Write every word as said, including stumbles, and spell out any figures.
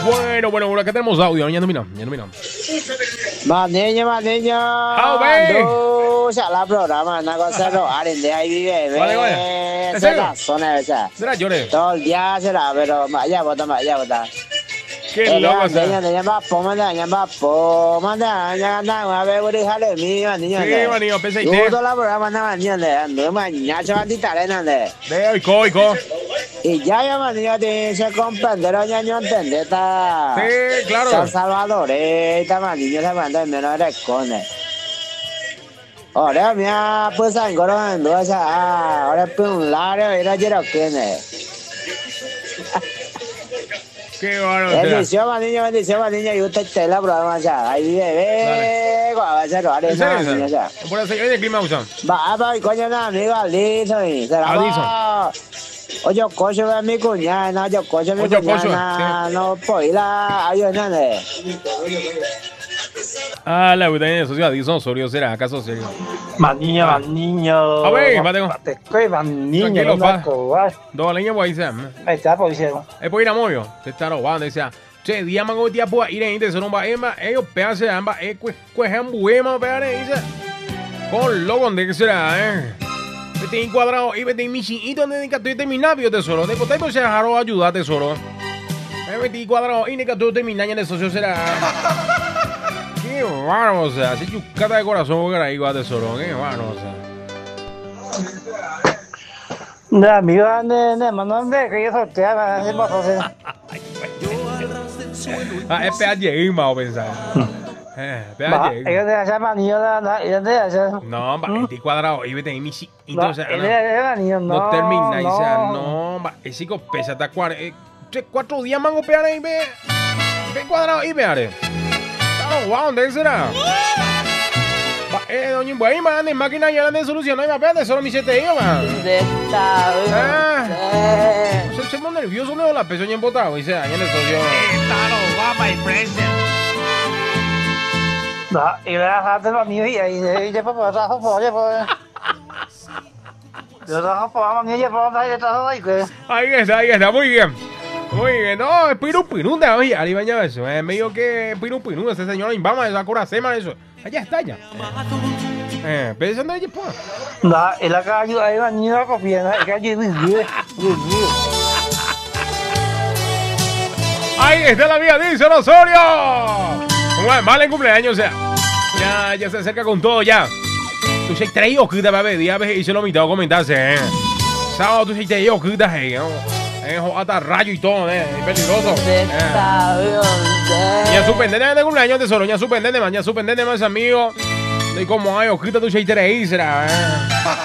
Bueno, bueno, bueno, acá tenemos audio. Ya no mira, ya no mira. Más niño, más niño. ¡Au, ya la programa, una cosa rara, de ahí vive. Vale, vale. ¿En Será zona esa. Será llore. Todo el día será, pero allá bota, allá bota. Qué loco, niña, niña, va, pomanda, niña, va, pomanda, niña, anda, a ver, voy a dejarle mío, niña. Sí, manillo, pensé y te. Todo la programa, nada, niña, no, mañana se va a tirar, ¿no? De oico, oico. Y ya, ya, manillo, te se comprende, ya no entiende, está. Sí, claro. San Salvador, está manillo, se manda en menos de resconde. Ahora, mira, pues, engorando, o sea, ahora, pues, un largo, era yo que Qué bueno. Bendición, más niña, bendición, más niña. Y usted te la programa ya. Ahí bebé. Va a ser raro. ¿En serio? Ya. Por eso, ¿qué clima usan? Va, va, coño, nada, amigo, Alison. Será. Oye, cocho, ve mi cuñada, no, yo cocho, mi cuñada, no, pues, la, ayúdame, nene. Ah, la verdad es que Adison Osorio será, ¿acaso serio? Más niño, más niño. A ver, mateo. Más niño, tranquilo, pa. Dos leñas, pues, ahí se llama. Ahí está, pues, dice. Es por ir a moyo. Te está robando, decía. Che, día más como día, pues, ir en este, son va, Emma, ellos pegan, ambas, eh, cuejan buema, pegan, dice. Con loco, ¿de qué será, eh? Vete en cuadrado y vete en mi chinito, donde que estoy terminando, yo tesoro. De poder, pues, se dejaron ayudar, tesoro. Vete en cuadrado y que estoy terminando, de socio será. Qué bueno, o sea, así chucata de corazón porque era igual tesoro, qué bueno, o sea. De amigo, de, de, mano, de que yo sorteaba, así más fácil. Ah, es P H I, más o pensar. Eh, P H I. Ellos de allá, manillo, ellos de allá. No, va, este cuadrado, y vete en mi si. Entonces, no, no termina, y sea, no, va, ese chico pesa hasta cuatro, cuatro días mango peare y ve, ve cuadrado y peare. Wow, ¿dónde será? Eh, doña Imbuey, man, de máquina ya de solución, no hay más de solo mi siete hijos, man. ¿Dónde está? Se se pone nervioso, no la pezuña embotada, y se daña el socio. Está lo guapa y precio. No, y le dejaste los niños y ahí, ya pues, trabajo por allá, pues. Yo trabajo por la niña, por la niña, trabajo ahí, que. Ahí está, ahí está, muy bien. Muy bien, no, es Piru Piru, de ahí, ahí baña eso, es medio que Piru Piru, ese señor Imbama, esa coracema, eso, allá está, ya. Eh, pensando allí, pues. No, y la calle, ahí va niña copiando, y calle, vive, vive. Ahí está la vida, dice Osorio. Bueno, mal en cumpleaños, o sea, ya, ya se acerca con todo, ya. Tú se traído que te va a ver, ya ves, y se lo invitado a comentarse, eh. Sábado tú se traído que te hey, ¿no? Eh, hasta rayo y todo, eh, es peligroso. Eh. Ya suspendente de cumpleaños, tesoro, ya suspendente, man, ya suspendente más amigos. De como hay, ojita tu se traí, será, eh.